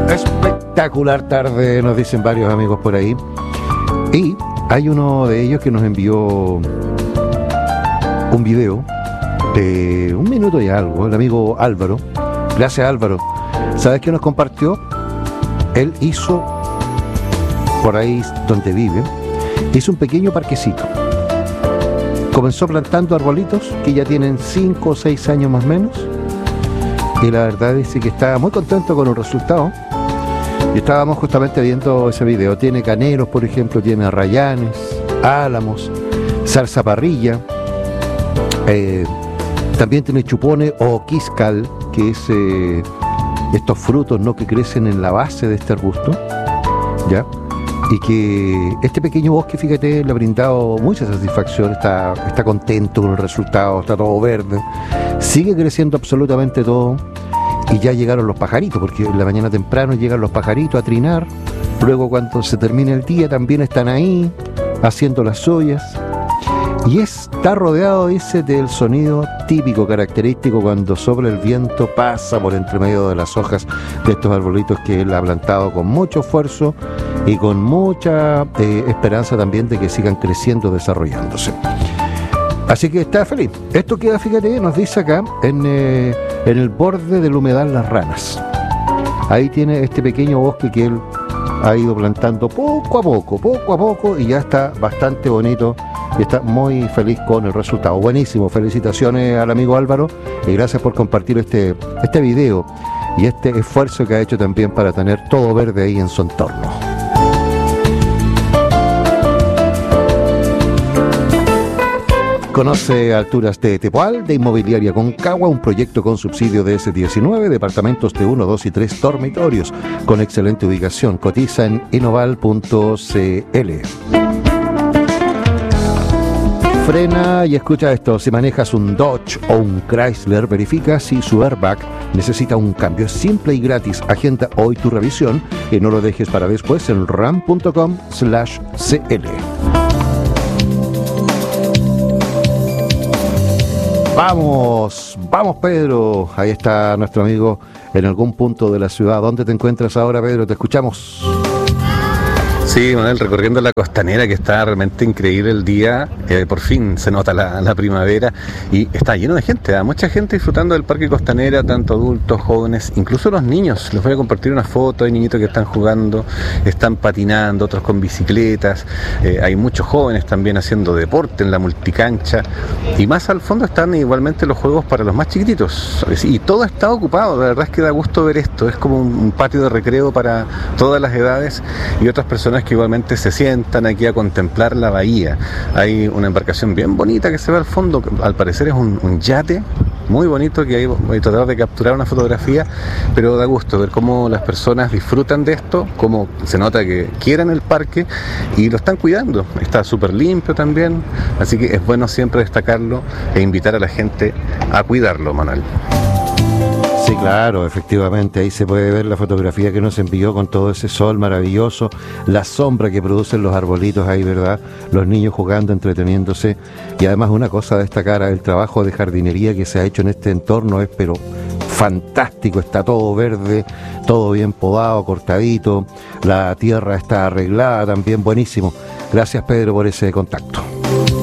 Espectacular tarde, nos dicen varios amigos por ahí. Y hay uno de ellos que nos envió un video de 1 minuto y algo, el amigo Álvaro. Gracias, Álvaro. ¿Sabes qué nos compartió? Él hizo, por ahí donde vive, hizo un pequeño parquecito. Comenzó plantando arbolitos que ya tienen 5 o 6 años más o menos. Y la verdad es que está muy contento con el resultado. Y estábamos justamente viendo ese video. Tiene caneros, por ejemplo, tiene rayanes, álamos, zarzaparrilla. También tiene chupones o quiscal, que es estos frutos, ¿no?, que crecen en la base de este arbusto, ¿ya? Y que este pequeño bosque, fíjate, le ha brindado mucha satisfacción, está contento con el resultado, está todo verde, sigue creciendo absolutamente todo. Y ya llegaron los pajaritos, porque en la mañana temprano llegan los pajaritos a trinar. Luego, cuando se termine el día, también están ahí haciendo las ollas. Y está rodeado, dice, del sonido típico, característico cuando sopla el viento, pasa por entre medio de las hojas de estos arbolitos que él ha plantado con mucho esfuerzo y con mucha esperanza también de que sigan creciendo, desarrollándose. Así que está feliz. Esto queda, fíjate, nos dice acá, en el borde del humedal Las Ranas. Ahí tiene este pequeño bosque que él ha ido plantando poco a poco, y ya está bastante bonito y está muy feliz con el resultado. Buenísimo, felicitaciones al amigo Álvaro y gracias por compartir este video y este esfuerzo que ha hecho también para tener todo verde ahí en su entorno. Conoce Alturas de Tepual, de Inmobiliaria Concagua, un proyecto con subsidio de S19, departamentos de 1, 2 y 3 dormitorios, con excelente ubicación. Cotiza en inoval.cl. Frena y escucha esto. Si manejas un Dodge o un Chrysler, verifica si su airbag necesita un cambio. Es simple y gratis. Agenda hoy tu revisión y no lo dejes para después en ram.com/cl. Vamos Pedro, ahí está nuestro amigo en algún punto de la ciudad. ¿Dónde te encuentras ahora, Pedro? Te escuchamos. Sí, Manuel, recorriendo la costanera, que está realmente increíble el día, por fin se nota la primavera y está lleno de gente, mucha gente disfrutando del parque Costanera, tanto adultos, jóvenes, incluso los niños. Les voy a compartir una foto, hay niñitos que están jugando, están patinando, otros con bicicletas, hay muchos jóvenes también haciendo deporte en la multicancha y más al fondo están igualmente los juegos para los más chiquititos y todo está ocupado. La verdad es que da gusto ver esto, es como un patio de recreo para todas las edades y otras personas que igualmente se sientan aquí a contemplar la bahía. Hay una embarcación bien bonita que se ve al fondo, al parecer es un yate muy bonito, que ahí voy a tratar de capturar una fotografía, pero da gusto ver cómo las personas disfrutan de esto, cómo se nota que quieren el parque y lo están cuidando. Está súper limpio también, así que es bueno siempre destacarlo e invitar a la gente a cuidarlo, Manuel. Sí, claro, efectivamente, ahí se puede ver la fotografía que nos envió con todo ese sol maravilloso, la sombra que producen los arbolitos ahí, ¿verdad? Los niños jugando, entreteniéndose, y además una cosa a destacar, el trabajo de jardinería que se ha hecho en este entorno es pero fantástico, está todo verde, todo bien podado, cortadito, la tierra está arreglada también, buenísimo. Gracias, Pedro, por ese contacto.